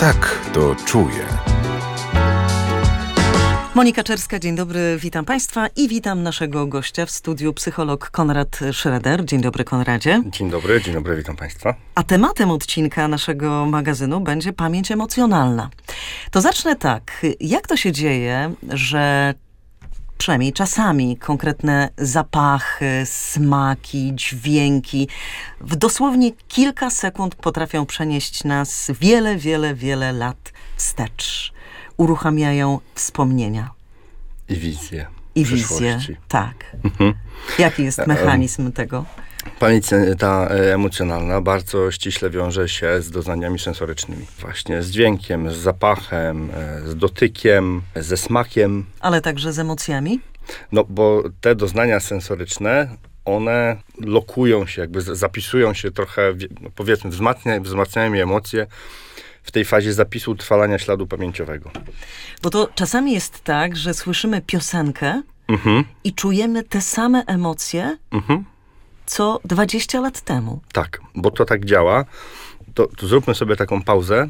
tak to czuję. Monika Czerska, dzień dobry, witam Państwa i witam naszego gościa w studiu, psycholog Konrad Schroeder. Dzień dobry, Konradzie. Dzień dobry, witam Państwa. A tematem odcinka naszego magazynu będzie pamięć emocjonalna. To zacznę tak. Jak to się dzieje, że przynajmniej czasami konkretne zapachy, smaki, dźwięki w dosłownie kilka sekund potrafią przenieść nas wiele lat wstecz? Uruchamiają wspomnienia. I wizje. I wizje, tak. Jaki jest mechanizm tego? Pamięć ta emocjonalna bardzo ściśle wiąże się z doznaniami sensorycznymi. Właśnie z dźwiękiem, z zapachem, z dotykiem, ze smakiem. Ale także z emocjami? No, bo te doznania sensoryczne, one lokują się, jakby zapisują się trochę, powiedzmy, wzmacniają je emocje w tej fazie zapisu utrwalania śladu pamięciowego. Bo to czasami jest tak, że słyszymy piosenkę i czujemy te same emocje, co 20 lat temu. Tak, bo to tak działa. To zróbmy sobie taką pauzę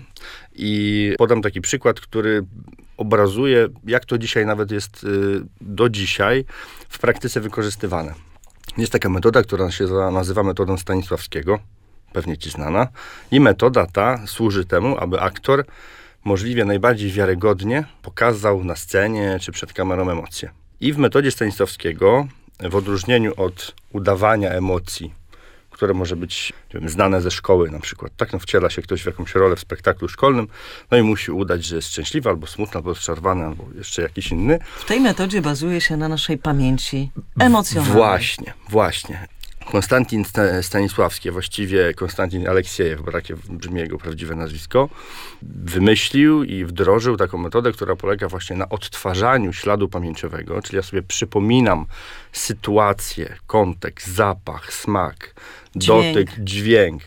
i podam taki przykład, który obrazuje, jak to dzisiaj nawet jest do dzisiaj w praktyce wykorzystywane. Jest taka metoda, która się nazywa metodą Stanisławskiego, pewnie ci znana. I metoda ta służy temu, aby aktor możliwie najbardziej wiarygodnie pokazał na scenie czy przed kamerą emocje. I w metodzie Stanisławskiego, w odróżnieniu od udawania emocji, które może być, nie wiem, znane ze szkoły na przykład. Tak, wciela się ktoś w jakąś rolę w spektaklu szkolnym, no i musi udać, że jest szczęśliwy, albo smutny, albo rozczarowany, albo jeszcze jakiś inny. W tej metodzie bazuje się na naszej pamięci emocjonalnej. Właśnie. Konstantin Stanisławski, właściwie Konstantin Aleksiejew, bo takie brzmi jego prawdziwe nazwisko, wymyślił i wdrożył taką metodę, która polega właśnie na odtwarzaniu śladu pamięciowego, czyli ja sobie przypominam sytuację, kontekst, zapach, smak, dotyk, dźwięk,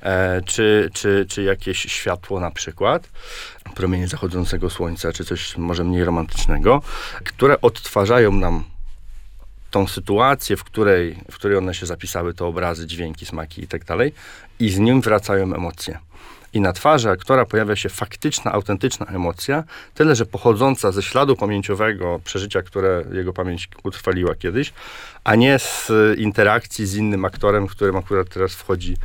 czy jakieś światło na przykład, promienie zachodzącego słońca, czy coś może mniej romantycznego, które odtwarzają nam tą sytuację, w której one się zapisały, te obrazy, dźwięki, smaki i tak dalej, i z nim wracają emocje. I na twarzy aktora pojawia się faktyczna, autentyczna emocja, tyle że pochodząca ze śladu pamięciowego, przeżycia, które jego pamięć utrwaliła kiedyś, a nie z interakcji z innym aktorem, którym akurat teraz wchodzi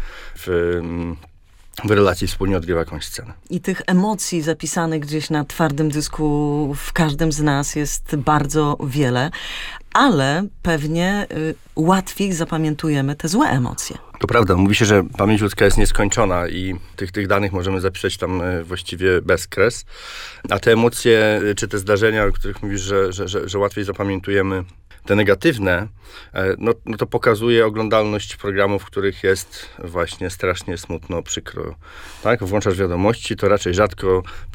w relacji, wspólnie odgrywa jakąś scenę. I tych emocji zapisanych gdzieś na twardym dysku w każdym z nas jest bardzo wiele, ale pewnie łatwiej zapamiętujemy te złe emocje. To prawda, mówi się, że pamięć ludzka jest nieskończona i tych danych możemy zapisać tam właściwie bezkres, a te emocje, czy te zdarzenia, o których mówisz, że łatwiej zapamiętujemy, te negatywne, no to pokazuje oglądalność programów, w których jest właśnie strasznie smutno, przykro. Tak? Włączasz wiadomości, to raczej rzadko